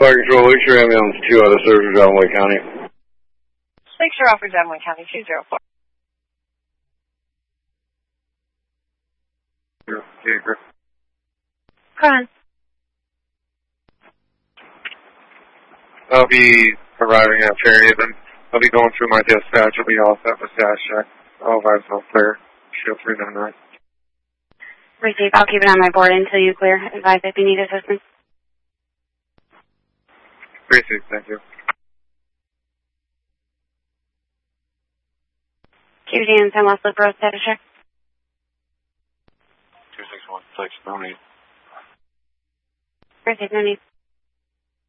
Fire Control, Lakeshore Ambulance 2 out of service, John Wayne County. Lakeshore Alpha, John Wayne County, 204. Go on. I'll be arriving at Ferry, then I'll be going through my dispatch. I'll be all set with stash check. All vibes will clear. Shield 399. Receive. I'll keep it on my board until you clear. Advise if you need assistance. Receive, thank you. QD and San West Loop Road status check. 261, no need. Receive, no need.